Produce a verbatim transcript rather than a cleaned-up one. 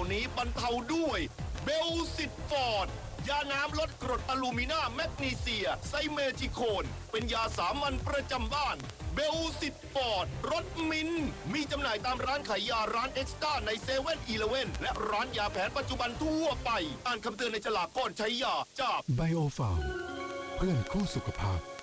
นี้บรรเทาด้วยเบลซิตฟอร์ดยาน้ำลดกรดอะลูมินาแมกนีเซียไซเมจิโคนเป็นยาสามัญประจำบ้านเบลซิตฟอร์ดรสมินมีจำหน่ายตามร้านขายยาร้านเอ็กซ์ต้าในเซเว่นอีเลฟเว่นและร้านยาแผนปัจจุบันทั่วไปอ่านคำเตือนในฉลากก่อนใช้ยาจากไบโอฟาร์มเพื่อนคู่สุขภาพ